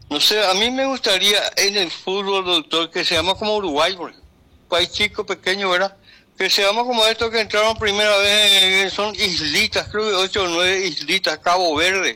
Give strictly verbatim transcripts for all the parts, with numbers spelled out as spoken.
No sé, a mí me gustaría en el fútbol, doctor, que se llama como Uruguay, porque país chico, pequeño, ¿verdad? Que se llama como estos que entraron primera vez, eh, son islitas, creo que ocho o nueve islitas, Cabo Verde.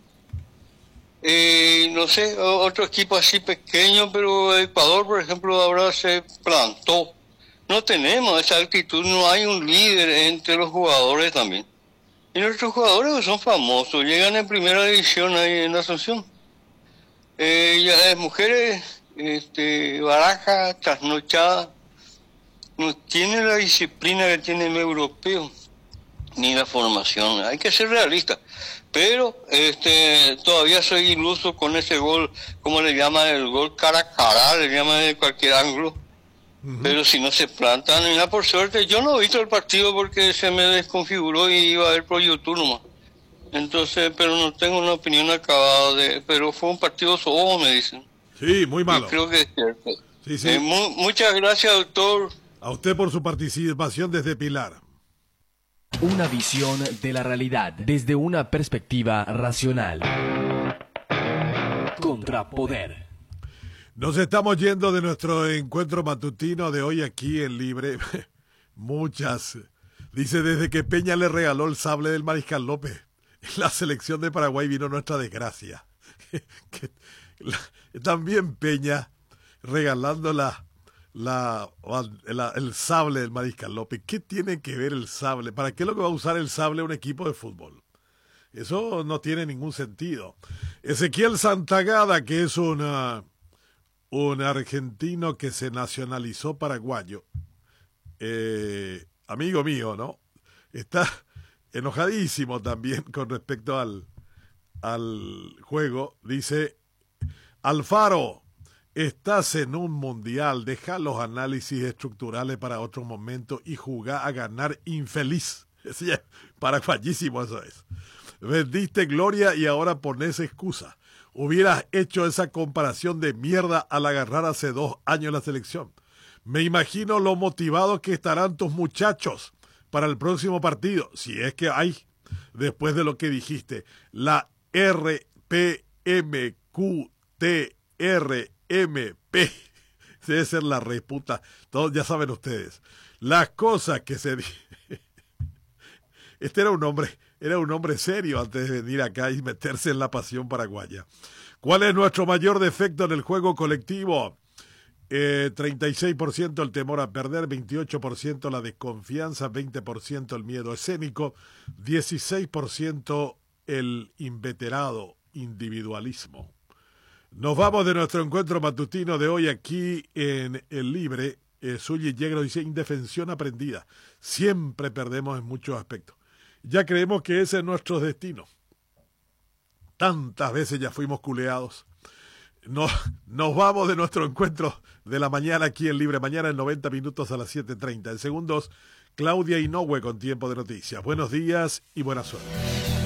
Eh, no sé, o- otro equipo así pequeño, pero Ecuador, por ejemplo, ahora se plantó. No tenemos esa actitud, no hay un líder entre los jugadores también. Y nuestros jugadores son famosos, llegan en primera división ahí en Asunción. Eh, ya las mujeres, este, baraja, trasnochada, no tiene la disciplina que tiene el europeo, ni la formación. Hay que ser realista. Pero este, todavía soy iluso con ese gol, como le llaman, el gol cara a cara, le llaman de cualquier ángulo. Ujú. Pero si no se plantan, mira, por suerte, yo no he visto el partido porque se me desconfiguró y iba a ver por YouTube nomás. Entonces, pero no tengo una opinión acabada de, pero fue un partido sobo, me dicen. Sí, muy Y malo. creo que es cierto. Sí, Eh, sí. mu- muchas gracias, doctor. A usted por su participación desde Pilar. Una visión de la realidad desde una perspectiva racional. Contrapoder. Nos estamos yendo de nuestro encuentro matutino de hoy aquí en Libre. Muchas. Dice, desde que Peña le regaló el sable del Mariscal López, en la selección de Paraguay vino nuestra desgracia. Que- la- también Peña regalando la, la, la- el sable del Mariscal López. ¿Qué tiene que ver el sable? ¿Para qué es lo que va a usar el sable un equipo de fútbol? Eso no tiene ningún sentido. Ezequiel Santagada, que es una, un argentino que se nacionalizó paraguayo, eh, amigo mío, ¿no? Está enojadísimo también con respecto al, al juego. Dice, Alfaro, estás en un mundial, deja los análisis estructurales para otro momento y jugá a ganar infeliz. Sí, paraguayísimo eso es. Vendiste gloria y ahora pones excusa. Hubieras hecho esa comparación de mierda al agarrar hace dos años la selección. Me imagino lo motivados que estarán tus muchachos para el próximo partido, si es que hay, después de lo que dijiste. La R P M Q T R M P debe ser la reputa, todos ya saben ustedes. Las cosas que se... Este era un hombre, era un hombre serio antes de venir acá y meterse en la pasión paraguaya. ¿Cuál es nuestro mayor defecto en el juego colectivo? Eh, treinta y seis por ciento el temor a perder, veintiocho por ciento la desconfianza, veinte por ciento el miedo escénico, dieciséis por ciento el inveterado individualismo. Nos vamos de nuestro encuentro matutino de hoy aquí en El Libre. Eh, Zully Yegro dice, indefensión aprendida. Siempre perdemos en muchos aspectos. Ya creemos que ese es nuestro destino. Tantas veces ya fuimos culeados. Nos, nos vamos de nuestro encuentro de la mañana aquí en Libre. Mañana en noventa minutos a las siete treinta. En segundos, Claudia Inoue con Tiempo de Noticias. Buenos días y buena suerte.